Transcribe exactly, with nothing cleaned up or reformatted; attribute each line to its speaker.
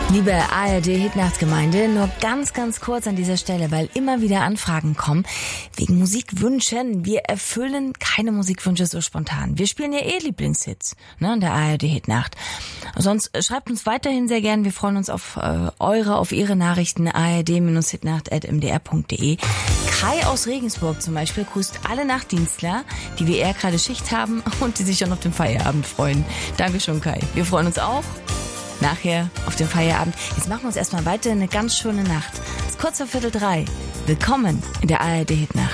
Speaker 1: Liebe A R D-Hitnachtgemeinde, nur ganz, ganz kurz an dieser Stelle, weil immer wieder Anfragen kommen wegen Musikwünschen. Wir erfüllen keine Musikwünsche so spontan. Wir spielen ja eh Lieblingshits, ne, in der A R D-Hitnacht. Sonst schreibt uns weiterhin sehr gern. Wir freuen uns auf äh, eure, auf ihre Nachrichten. A R D-Hitnacht at m d r punkt d e. Kai aus Regensburg zum Beispiel grüßt alle Nachtdienstler, die wie er gerade Schicht haben und die sich schon auf den Feierabend freuen. Dankeschön, Kai. Wir freuen uns auch nachher auf den Feierabend. Jetzt machen wir uns erstmal weiter eine ganz schöne Nacht. Es ist kurz vor Viertel drei. Willkommen in der A R D-Hitnacht.